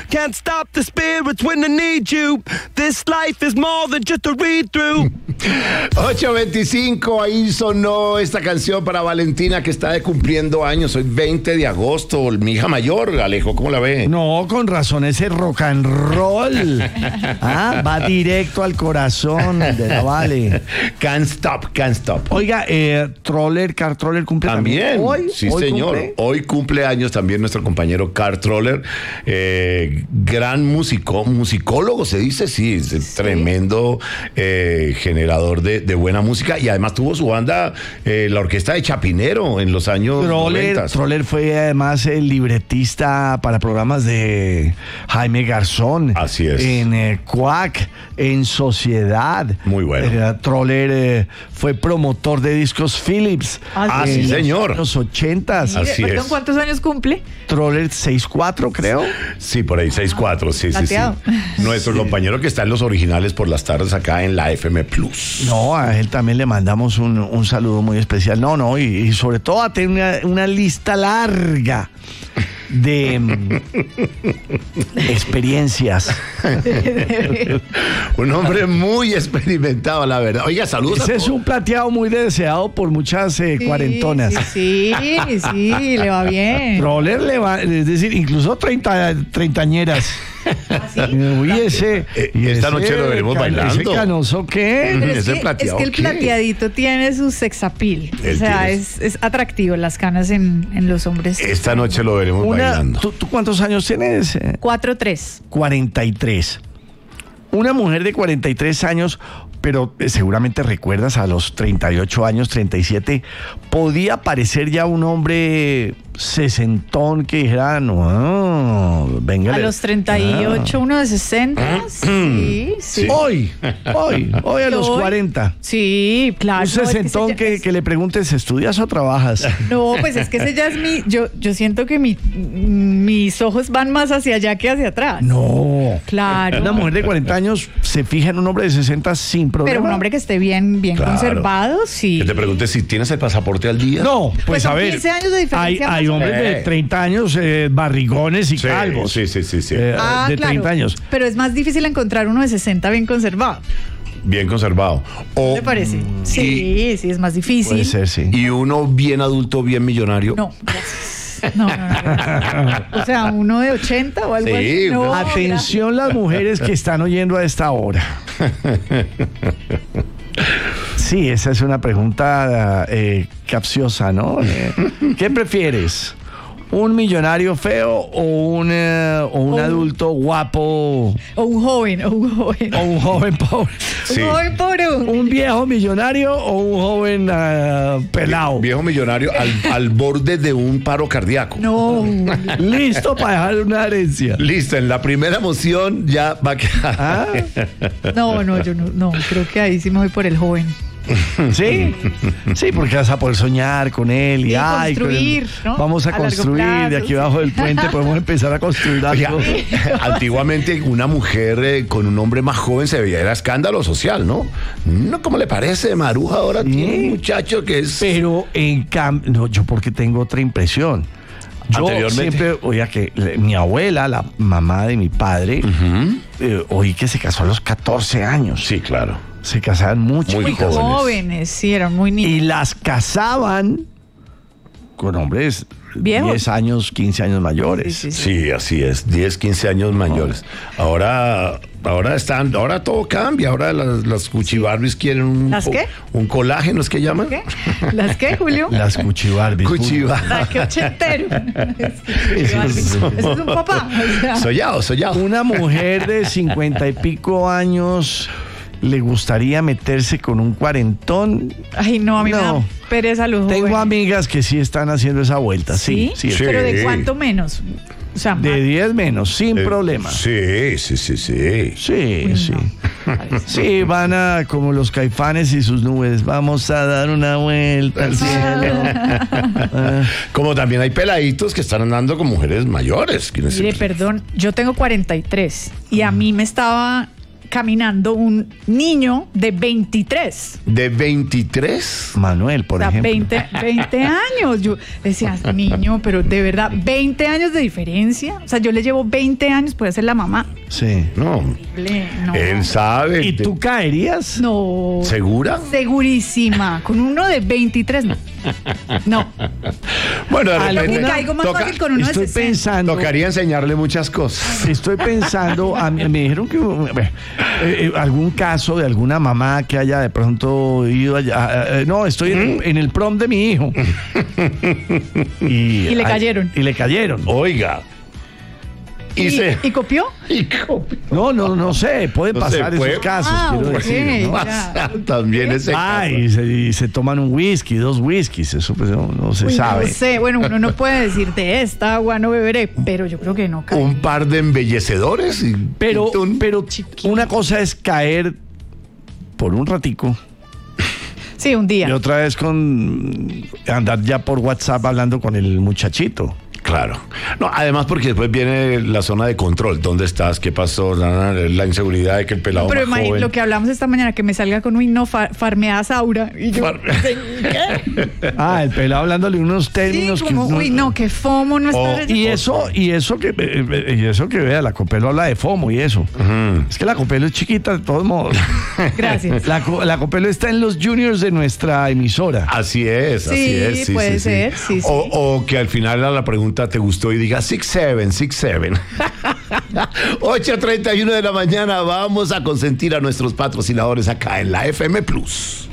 Can't stop the spirits when I need you. This life is more than just a read-through. 8:25, ahí sonó esta canción para Valentina, que está cumpliendo años. Hoy 20 de agosto, mi hija mayor. Alejo, ¿cómo la ve? No, con razón, ese rock and roll. Va directo al corazón de la Vale. Can't stop, can't stop. Oiga, Car Troller cumple también. ¿Hoy? Sí, ¿hoy señor. Cumple? Hoy cumple años también nuestro compañero Car Troller. Gran musicólogo, se dice, sí. Tremendo generador de buena música, y además tuvo su banda, la orquesta de Chapinero, en los años 90. Troller fue además el libretista para programas de Jaime Garzón. Así es. En Cuac, en Sociedad. Muy bueno. Troller fue promotor de discos Philips. Sí, señor. En los 80s. Así es. ¿Cuántos años cumple? Troller 6'4", creo. Sí, por ahí 6'4", sí. Nuestro compañero que está en los originales por las tardes acá en la FM Plus. No, a él también le mandamos un saludo muy especial. Y sobre todo a tener una lista larga de experiencias. Un hombre muy experimentado, la verdad. Oiga, saludos. Ese es un plateado muy deseado por muchas cuarentonas. Sí, le va bien. Troller le va, es decir, incluso treintañeras. Uy, esta noche lo veremos bailando. ¿Ese canoso qué? Es que el plateadito tiene su sex appeal. O sea, es atractivo las canas en los hombres. Esta noche lo veremos bailando. ¿Tú cuántos años tienes? 43. 43. Una mujer de 43 años, pero seguramente recuerdas, a los 38 años, 37, podía parecer ya un hombre sesentón que dijera, no, venga. A los 38, uno de 60, sí. Hoy a los 40. Sí, claro. Un sesentón que le preguntes, ¿estudias o trabajas? No, pues es que ese ya es yo siento que mis ojos van más hacia allá que hacia atrás. No. Claro. Una mujer de 40 años se fija en un hombre de 60 sin problema. Pero un hombre que esté bien claro. Conservado, sí. Que te pregunte si tienes el pasaporte al día. No, pues a ver. 15 años de diferencia. Hay hombres de 30 años, barrigones y calvos. Sí. De claro, 30 años. Pero es más difícil encontrar uno de 60 bien conservado. Bien conservado. ¿Te parece? Sí, es más difícil. Puede ser, sí. ¿Y uno bien adulto, bien millonario? No, gracias. No. O sea, uno de 80 o algo así. No, atención, las mujeres que están oyendo a esta hora. Sí, esa es una pregunta capciosa, ¿no? ¿Qué prefieres? ¿Un millonario feo o un adulto guapo? O un joven. O un joven pobre. Sí. Un joven pobre. ¿Un viejo millonario o un joven pelado? Viejo millonario al borde de un paro cardíaco. No. Listo para dejar una herencia. Listo, en la primera moción ya va a quedar. No, yo no. Creo que ahí sí me voy por el joven. ¿Sí? Sí, porque vas a poder soñar con él y construir, ¿no? Vamos a construir de aquí abajo del puente, podemos empezar a construir algo. Oiga, antiguamente una mujer con un hombre más joven se veía, era escándalo social, ¿no? ¿Cómo le parece, Maruja? Ahora tiene un muchacho que es... Pero en cambio, no, yo porque tengo otra impresión. Yo siempre oía que mi abuela, la mamá de mi padre, oí que se casó a los 14 años. Sí, claro. Se casaban muy jóvenes, sí, eran muy niños. Y las casaban con hombres viejos. 10 años, 15 años mayores. Sí, así es, 10, 15 años mayores. Ahora todo cambia. Ahora las cuchibarbies quieren un colágeno, ¿es que llaman? ¿Qué? ¿Las qué, Julio? Las cuchibarbies. ¡Qué ochentero! Eso es un papá. Sollado. Una mujer de 50 y pico años le gustaría meterse con un cuarentón. Ay, no, a mí me da pereza los jóvenes. Tengo amigas que sí están haciendo esa vuelta. Sí. ¿Pero de cuánto menos? O sea, de 10 menos, sin problema. Sí. Sí, van a como los Caifanes y sus nubes. Vamos a dar una vuelta al cielo. Como también hay peladitos que están andando con mujeres mayores. Mire, perdón, yo tengo 43 y a mí me estaba caminando un niño de 23. ¿De 23? Manuel, por O sea, ejemplo. 20 años. Yo decía, niño, pero de verdad, 20 años de diferencia. O sea, yo le llevo 20 años, puede ser la mamá. Sí. No. No. Él sabe. ¿Y tú caerías? No. ¿Segura? Segurísima. Con uno de 23, no. No. Bueno, de Creo repente que caigo más fácil con uno Estoy de 60. pensando. tocaría enseñarle muchas cosas. Estoy pensando, me dijeron que algún caso de alguna mamá que haya de pronto ido allá. No, estoy en el prom de mi hijo. Y le cayeron. Y le cayeron. Oiga. ¿Y copió? No sé, pueden No sé, pasar puede- esos casos, Ah, quiero ok. decir, ¿no? Pasa también ese caso. Y se toman un whisky, 2 whiskies, eso pues no se Uy, sabe. No sé, bueno, uno no puede decir de esta agua no beberé, pero yo creo que no cae. Un par de embellecedores. Pero Chiquito. una cosa es caer por un ratico Sí, un y día. otra vez con andar ya por WhatsApp hablando con el muchachito. Claro. No, además porque después viene la zona de control. ¿Dónde estás? ¿Qué pasó? La inseguridad de que el pelado Pero más joven... lo que hablamos esta mañana, que me salga con farmeas Aura. Y yo, ¿qué? El pelado hablándole unos Sí, términos como, que uy, no, que FOMO no está... y eso que vea, la Copelo habla de FOMO y eso. Es que la Copelo es chiquita de todos modos. Gracias. La Copelo está en los juniors de nuestra emisora. Así es, así Sí, es. Sí, puede sí, ser, sí. sí, sí. O que al final a la pregunta te gustó y diga 6'7". 8:31 de la mañana. Vamos a consentir a nuestros patrocinadores acá en la FM Plus.